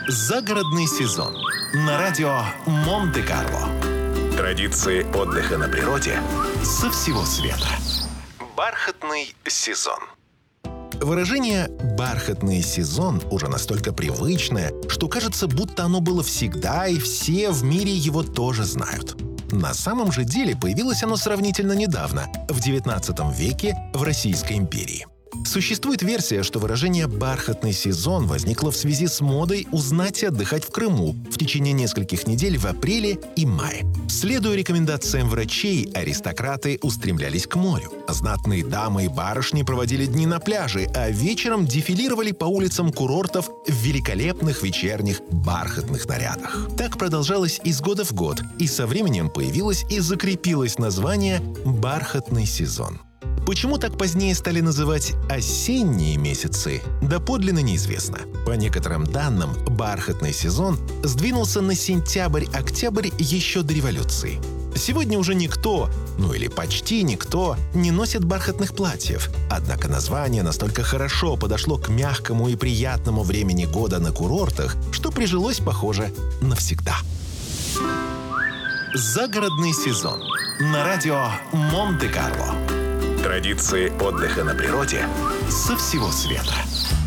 Загородный сезон на радио Монте-Карло. Традиции отдыха на природе со всего света. Бархатный сезон. Выражение «бархатный сезон» уже настолько привычное, что кажется, будто оно было всегда, и все в мире его тоже знают. На самом же деле появилось оно сравнительно недавно, в XIX веке в Российской империи. Существует версия, что выражение «бархатный сезон» возникло в связи с модой узнать и отдыхать в Крыму в течение нескольких недель в апреле и мае. Следуя рекомендациям врачей, аристократы устремлялись к морю. Знатные дамы и барышни проводили дни на пляже, а вечером дефилировали по улицам курортов в великолепных вечерних бархатных нарядах. Так продолжалось из года в год, и со временем появилось и закрепилось название «бархатный сезон». Почему так позднее стали называть осенние месяцы, доподлинно неизвестно. По некоторым данным, бархатный сезон сдвинулся на сентябрь-октябрь еще до революции. Сегодня уже никто, или почти никто, не носит бархатных платьев. Однако название настолько хорошо подошло к мягкому и приятному времени года на курортах, что прижилось, похоже, навсегда. Загородный сезон на радио Монте-Карло. Традиции отдыха на природе со всего света.